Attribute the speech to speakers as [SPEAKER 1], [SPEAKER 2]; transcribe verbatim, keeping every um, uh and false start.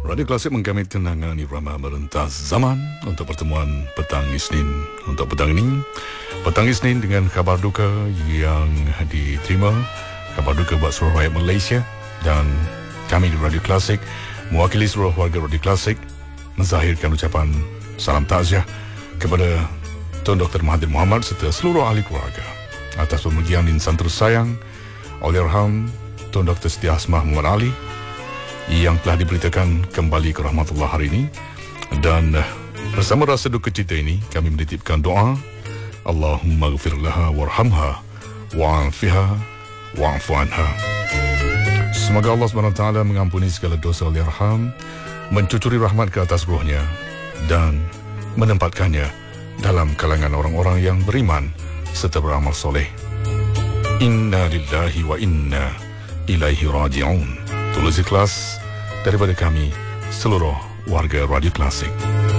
[SPEAKER 1] Radio Klasik menggamit kenangan irama merentas zaman untuk pertemuan petang Isnin. Untuk petang ini, petang Isnin dengan khabar duka yang diterima, khabar duka buat seluruh rakyat Malaysia, dan kami di Radio Klasik mewakili seluruh warga Radio Klasik menzahirkan ucapan salam takziah kepada Tuan Doktor Mahathir Mohamad serta seluruh ahli keluarga atas pemergian insan tersayang Allahyarham Tuan Doktor Siti Hasmah Muhammad Ali yang telah diberitakan kembali ke rahmatullah hari ini. Dan bersama rasa duka cita ini, kami menitipkan doa, Allahumma ghafir laha warhamha wa'afiha wa'afu anha. Semoga Allah subhanahu wa taala mengampuni segala dosa Allahyarham, mencucuri rahmat ke atas ruhnya, dan menempatkannya dalam kalangan orang-orang yang beriman serta beramal soleh. Inna lillahi wa inna ilaihi raji'un. Tulus ikhlas daripada kami seluruh warga Radio Klasik.